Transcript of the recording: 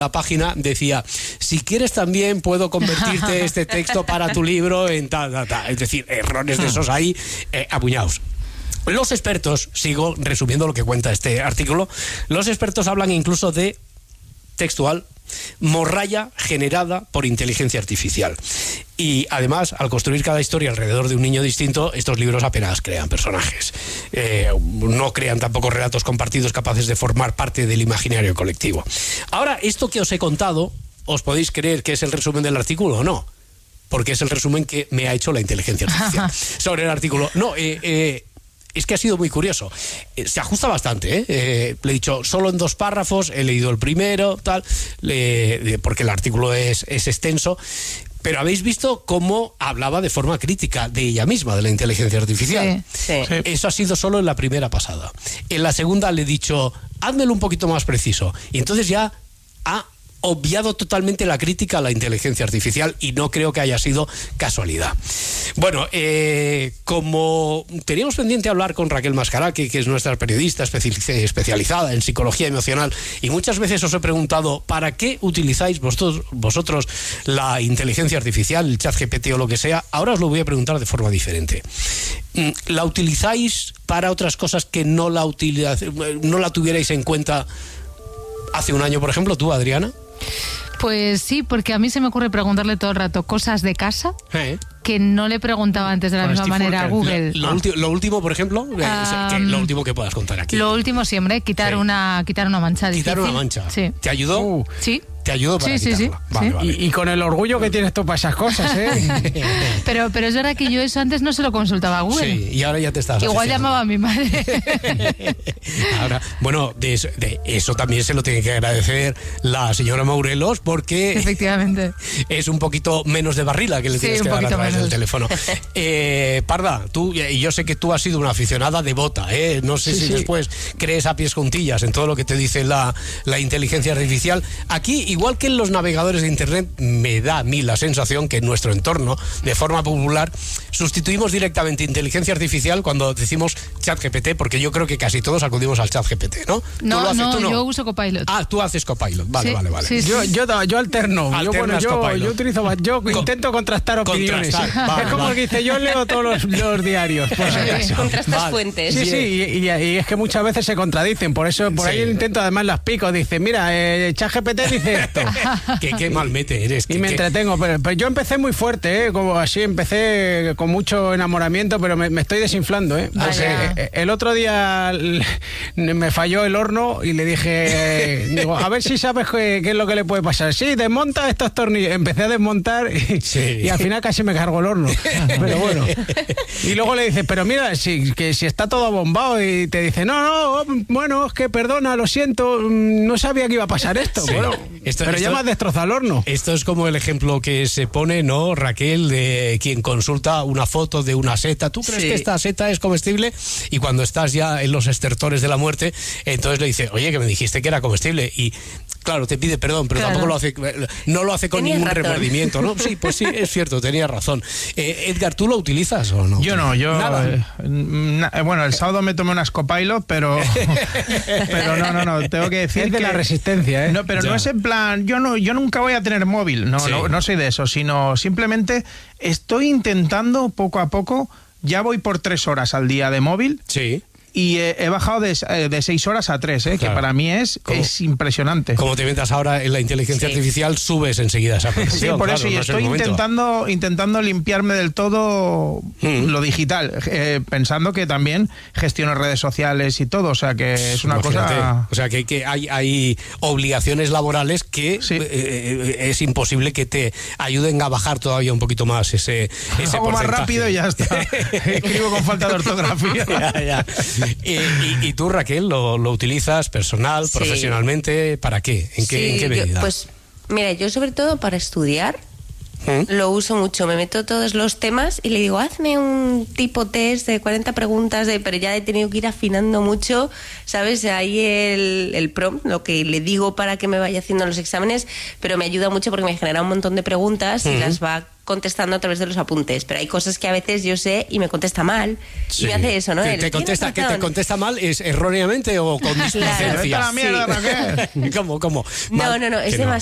la página decía, si quieres también puedo convertirte este texto para tu libro en tal. Es decir, errores de esos ahí apuñados. Los expertos, sigo resumiendo lo que cuenta este artículo, los expertos hablan incluso de, textual, morralla generada por inteligencia artificial. Y además, al construir cada historia alrededor de un niño distinto, estos libros apenas crean personajes. No crean tampoco relatos compartidos capaces de formar parte del imaginario colectivo. Ahora, esto que os he contado, ¿os podéis creer que es el resumen del artículo o no? Porque es el resumen que me ha hecho la inteligencia artificial sobre el artículo. No, es que ha sido muy curioso. Se ajusta bastante, le he dicho, solo en 2 párrafos, he leído el primero, tal, porque el artículo es extenso. Pero habéis visto cómo hablaba de forma crítica de ella misma, de la inteligencia artificial. Sí. Eso ha sido solo en la primera pasada. En la segunda le he dicho, házmelo un poquito más preciso. Y entonces ya ha obviado totalmente la crítica a la inteligencia artificial y no creo que haya sido casualidad. Bueno, como teníamos pendiente hablar con Raquel Mascaraki, que es nuestra periodista especializada en psicología emocional, y muchas veces os he preguntado, ¿para qué utilizáis vosotros la inteligencia artificial, el ChatGPT o lo que sea? Ahora os lo voy a preguntar de forma diferente. ¿La utilizáis para otras cosas que no la tuvierais en cuenta hace un año, por ejemplo, tú, Adriana? Pues sí, porque a mí se me ocurre preguntarle todo el rato cosas de casa que no le preguntaba antes de la misma manera a Google. Lo último, por ejemplo, lo último que puedas contar aquí. Lo último siempre, quitar una mancha difícil. Quitar una mancha. Sí. ¿Te ayudó? Sí. Te ayudo para quitarla. Sí. Vale. Y con el orgullo que tienes tú para esas cosas, ¿eh? Pero es verdad que yo eso antes no se lo consultaba a Google. Sí, y ahora ya te estás Igual aficionando. llamaba a mi madre. Ahora, bueno, de eso también se lo tiene que agradecer la señora Maurelos, porque efectivamente es un poquito menos de barrila que le tienes que dar a través del teléfono. Parda, tú, y yo sé que tú has sido una aficionada devota, no sé si después crees a pies juntillas en todo lo que te dice la inteligencia artificial. Aquí, igual que en los navegadores de internet, me da a mí la sensación que en nuestro entorno, de forma popular, sustituimos directamente inteligencia artificial cuando decimos ChatGPT, porque yo creo que casi todos acudimos al ChatGPT, ¿no? No, yo uso Copilot. Ah, tú haces Copilot, vale. Sí. Yo alterno. Yo intento contrastar opiniones. Vale, es como el que dice, yo leo todos los diarios, por si acaso. Contrastas fuentes. Sí, y es que muchas veces se contradicen, por eso por ahí el intento además las pico, dice, mira, ChatGPT dice esto. Qué mal mete eres. Y me entretengo, pero yo empecé muy fuerte, como así, empecé con mucho enamoramiento, pero me estoy desinflando, el otro día me falló el horno y le dije, digo, a ver si sabes qué es lo que le puede pasar. Sí, desmonta estos tornillos. Empecé a desmontar y al final casi me cargó el horno. Pero bueno. Y luego le dices, pero mira, si está todo abombado, y te dice, no, bueno, es que perdona, lo siento, no sabía que iba a pasar esto. Sí. Bueno, pero ya me has destrozado el horno. Esto es como el ejemplo que se pone, ¿no, Raquel, de quien consulta una foto de una seta? ¿Tú crees que esta seta es comestible? Y cuando estás ya en los estertores de la muerte, entonces le dice, oye, que me dijiste que era comestible. Y claro, te pide perdón, pero tampoco no lo hace con ningún remordimiento, ¿no? Sí, pues sí, es cierto, tenía razón. Edgar, ¿tú lo utilizas o no? Yo no, Nada. Bueno, el sábado me tomé unas Copilot, pero no, tengo que decir es de la resistencia, ¿eh? No, pero no es en plan, yo nunca voy a tener móvil, no soy de eso, sino simplemente estoy intentando poco a poco, ya voy por 3 horas al día de móvil. Sí. Y he bajado de 6 horas a 3, que para mí es impresionante. Como te metas ahora en la inteligencia artificial, subes enseguida esa producción. Sí, por eso, y estoy intentando limpiarme del todo lo digital, pensando que también gestiono redes sociales y todo, o sea que es una cosa... O sea que hay obligaciones laborales que es imposible que te ayuden a bajar todavía un poquito más ese hago porcentaje. Más rápido y ya está. Escribo con falta de ortografía. Ya. ¿Y tú, Raquel, lo utilizas personal, profesionalmente? ¿Para qué? ¿En qué medida? Pues mira, yo sobre todo para estudiar, Lo uso mucho, me meto todos los temas y le digo, hazme un tipo test de 40 preguntas, pero ya he tenido que ir afinando mucho, ¿sabes? Ahí el prompt, lo que le digo para que me vaya haciendo los exámenes, pero me ayuda mucho porque me genera un montón de preguntas y las va contestando a través de los apuntes, pero hay cosas que a veces yo sé y me contesta mal y me hace eso, ¿no? Que te contesta mal es erróneamente o con displicencia. Claro. ¿Cómo? No, es demasiado